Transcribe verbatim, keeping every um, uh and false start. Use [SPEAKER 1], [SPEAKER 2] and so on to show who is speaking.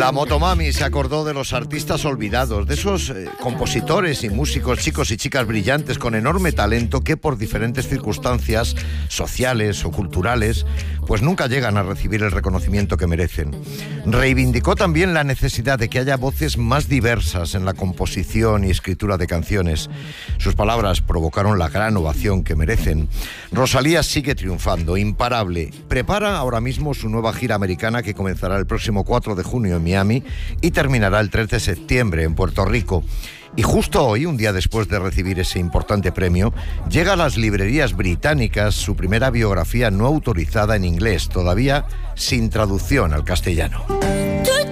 [SPEAKER 1] La Motomami se acordó de los artistas olvidados, de esos eh, compositores y músicos, chicos y chicas brillantes con enorme talento que por diferentes circunstancias sociales o culturales pues nunca llegan a recibir el reconocimiento que merecen. Reivindicó también la necesidad de que haya voces más diversas en la composición y escritura de canciones. Sus palabras provocaron la gran ovación que merecen. Rosalía sigue triunfando, imparable. Prepara ahora mismo su nueva gira americana que comenzará el próximo cuatro de junio en Miami y terminará el tres de septiembre en Puerto Rico. Y justo hoy, un día después de recibir ese importante premio, llega a las librerías británicas su primera biografía no autorizada en inglés, todavía sin traducción al castellano.